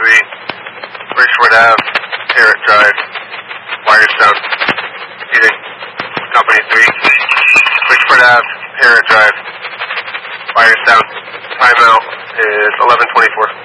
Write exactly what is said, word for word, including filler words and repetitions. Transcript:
three, Bridgeport Ave, Parrot Drive, Wirestown. Repeating, Company three, Bridgeport Ave, Parrot Drive, Wirestown. Timeout is eleven twenty-four.